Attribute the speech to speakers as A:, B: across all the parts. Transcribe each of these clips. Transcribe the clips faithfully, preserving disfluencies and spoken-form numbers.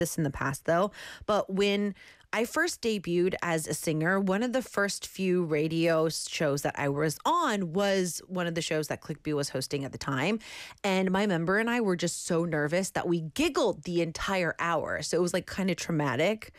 A: this in the past though, but when I first debuted as a singer, one of the first few radio shows that I was on was one of the shows that ClickBee was hosting at the time. And my member and I were just so nervous that we giggled the entire hour. So it was like kind of traumatic.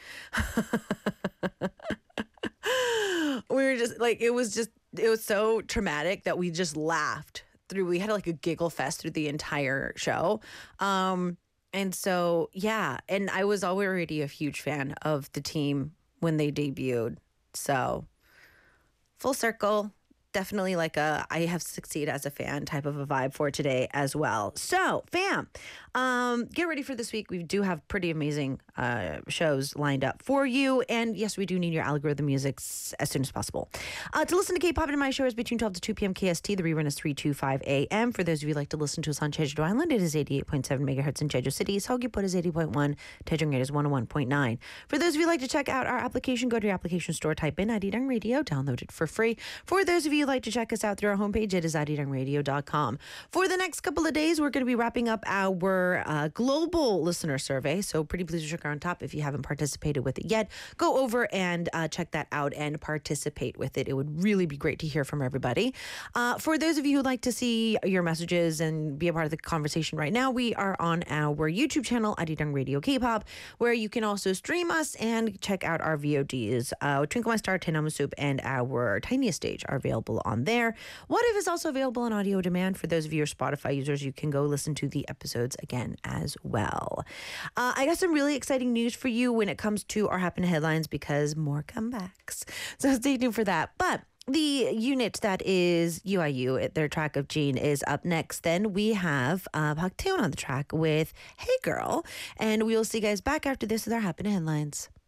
A: We were just like, it was just, it was so traumatic that we just laughed through. We had like a giggle fest through the entire show. Um, And so, yeah, and I was already a huge fan of the team when they debuted. So, full circle, definitely like a I have succeeded as a fan type of a vibe for today as well. So, fam, um, get ready for this week. We do have pretty amazing uh, shows lined up for you. And yes, we do need your algorithm music s- as soon as possible. Uh, to listen to K-Pop in my show is between twelve to two p.m. K S T. The rerun is three to five a.m. For those of you who like to listen to us on Jeju Island, it is eighty-eight point seven megahertz in Jeju City. Seogwipo is eighty point one. Daejeong is one oh one point nine. For those of you who like to check out our application, go to your application store, type in Arirang Radio, download it for free. For those of you who like to check us out through our homepage, it is arirang radio dot com. For the next couple of days, we're going to be wrapping up our uh, global listener survey. So pretty please check on top if you haven't participated with it yet. Go over and uh, check that out and participate with it. It would really be great to hear from everybody. Uh, for those of you who'd like to see your messages and be a part of the conversation right now, we are on our YouTube channel, Arirang Radio K-Pop, where you can also stream us and check out our V O Ds. Uh, Twinkle My Star, Tenamu Soup, and our Tiniest Stage are available on there. What If is also available on audio demand. For those of you who are Spotify users, you can go listen to the episodes again as well. Uh, I got some really exciting news for you when it comes to our Happen headlines because more comebacks. So stay tuned for that. But the unit that is U I U, their track of Jean, is up next. Then we have uh, Park Taeyeon on the track with Hey Girl. And we will see you guys back after this with our Happen headlines.